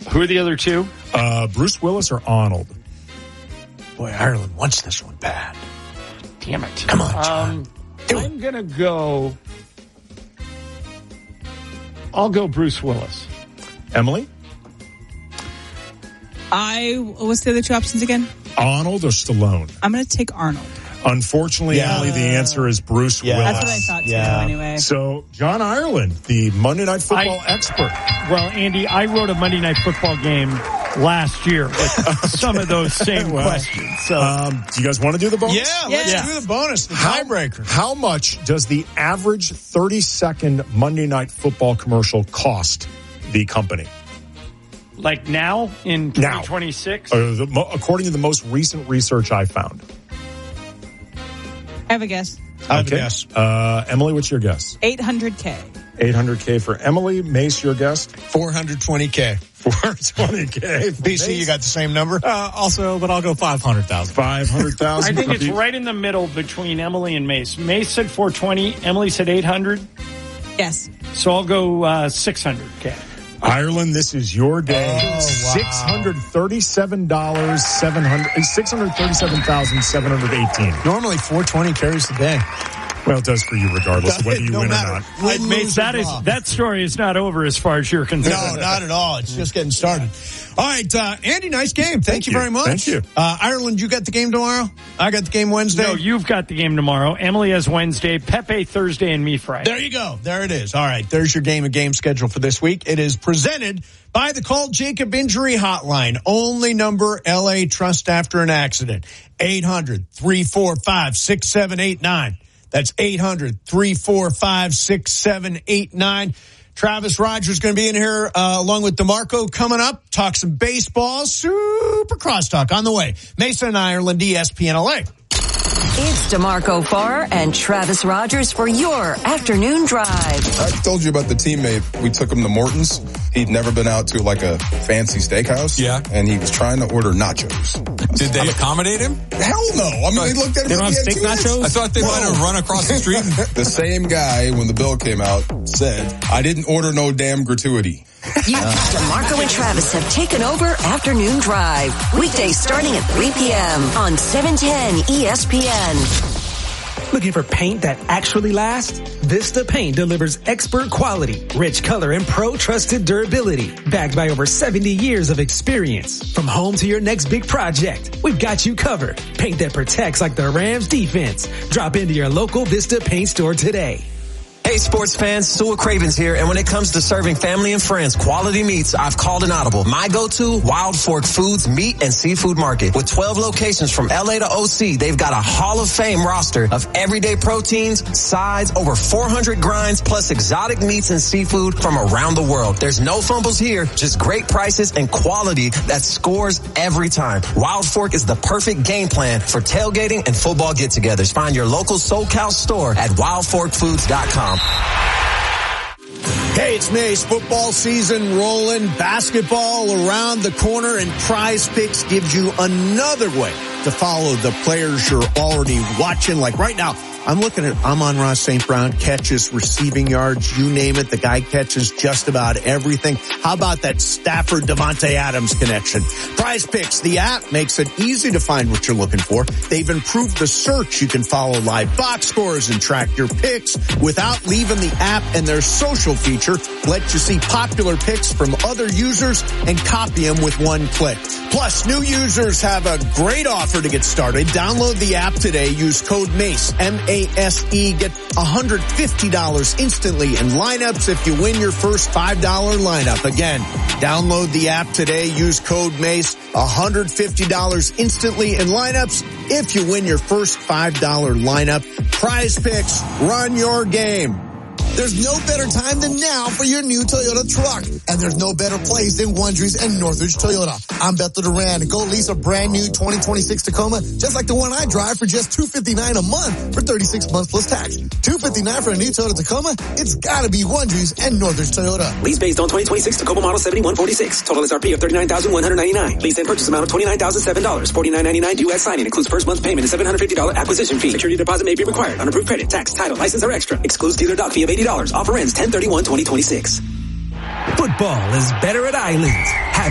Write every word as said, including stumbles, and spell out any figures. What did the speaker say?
Who are the other two? Uh, Bruce Willis or Arnold? Boy, Ireland wants this one bad. Damn it. Come on, John. Um, I'm going to go... I'll go Bruce Willis. Emily? I, what's the other two options again? Arnold or Stallone? I'm going to take Arnold. Unfortunately, Yeah. Emily, the answer is Bruce Yeah. Willis. That's what I thought, too, Yeah. anyway. So, John Ireland, the Monday Night Football I- expert. Well, Andy, I wrote a Monday Night Football game last year with some of those same Well, questions. So, Um, do you guys want to do the bonus? Yeah, let's Yeah. do the bonus, the How, tiebreaker. how much does the average thirty-second Monday Night Football commercial cost the company? like now in Now. twenty twenty-six? Uh, the, mo- according to the most recent research I found. I have a guess. I have a guess. Uh, Emily, what's your guess? eight hundred K. eight hundred K for Emily. Mace, your guess? four hundred twenty K. four hundred twenty K. B C, you got the same number? Uh, also, but I'll go five hundred thousand. five hundred thousand. I think it's right in the middle between Emily and Mace. Mace said four twenty. Emily said eight hundred. Yes. So I'll go uh, six hundred K. Ireland, this is your day. Oh, wow. six hundred thirty-seven thousand seven hundred six hundred thirty-seven thousand seven hundred eighteen. Normally four twenty carries the day. Well, it does for you regardless of whether you No win matter. or not. Win, Mace, lose, that or is draw. that story is not over as far as you're concerned. No, not at all. It's just getting started. All right, uh, Andy, nice game. Thank, Thank you you. very much. Thank you. Uh, Ireland, you got the game tomorrow? I got the game Wednesday. No, you've got the game tomorrow. Emily has Wednesday, Pepe Thursday, and me Friday. There you go. There it is. All right. There's your game of game schedule for this week. It is presented by the Call Jacob Injury Hotline. Only number L A trust after an accident. eight hundred, three four five, six seven eight nine. That's eight hundred, three four five, six seven eight nine. Travis Rogers going to be in here uh, along with DeMarco coming up. Talk some baseball. Super Crosstalk on the way. Mason and Ireland, E S P N L A. It's DeMarco Farr and Travis Rogers for your afternoon drive. I told you about the teammate. We took him to Morton's. He'd never been out to like a fancy steakhouse. Yeah. And he was trying to order nachos. Did they accommodate him? Hell no. I mean, they looked at him They don't like have he had steak two heads. nachos? I thought they Whoa. might have run across the street. And- The same guy, when the bill came out, said, I didn't order no damn gratuity. You, DeMarco and Travis have taken over Afternoon Drive. Weekdays starting at three p.m. on seven ten E S P N. Looking for paint that actually lasts? Vista Paint delivers expert quality, rich color, and pro-trusted durability. Backed by over seventy years of experience. From home to your next big project, we've got you covered. Paint that protects like the Rams defense. Drop into your local Vista Paint store today. Hey sports fans, Stuart Cravens here, and when it comes to serving family and friends quality meats, I've called an audible. My go-to, Wild Fork Foods Meat and Seafood Market. With twelve locations from L A to O C, they've got a Hall of Fame roster of everyday proteins, sides, over four hundred grinds, plus exotic meats and seafood from around the world. There's no fumbles here, just great prices and quality that scores every time. Wild Fork is the perfect game plan for tailgating and football get-togethers. Find your local SoCal store at wild fork foods dot com. Hey, it's Mace. Football season rolling, basketball around the corner, and Prize Picks gives you another way to follow the players you're already watching. Like right now, I'm looking at Amon-Ra Saint Brown catches, receiving yards, you name it. The guy catches just about everything. How about that Stafford Devontae Adams connection? Prize Picks, the app, makes it easy to find what you're looking for. They've improved the search. You can follow live box scores and track your picks without leaving the app, and their social feature lets you see popular picks from other users and copy them with one click. Plus, new users have a great offer to get started. Download the app today. Use code MACE, M A S E. Get one hundred fifty dollars instantly in lineups if you win your first five dollar lineup. Again, download the app today. Use code MACE, one hundred fifty dollars instantly in lineups if you win your first five dollar lineup. Prize Picks, run your game. There's no better time than now for your new Toyota truck. And there's no better place than Wondries and Northridge Toyota. I'm Bethel Duran. Go lease a brand new twenty twenty-six Tacoma, just like the one I drive, for just two hundred fifty-nine dollars a month for thirty-six months plus tax. two hundred fifty-nine dollars for a new Toyota Tacoma? It's gotta be Wondries and Northridge Toyota. Lease based on twenty twenty-six Tacoma model seventy-one forty-six. Total S R P of thirty-nine thousand one hundred ninety-nine dollars. Lease and purchase amount of twenty-nine thousand seven dollars. forty-nine ninety-nine due at signing. Includes first month payment and seven hundred fifty dollars acquisition fee. Security deposit may be required. Unapproved credit, tax, title, license, or extra. Excludes dealer dock fee of eighty dollars. Offer ends ten thirty-one twenty twenty-six. Football is better at Islands. Have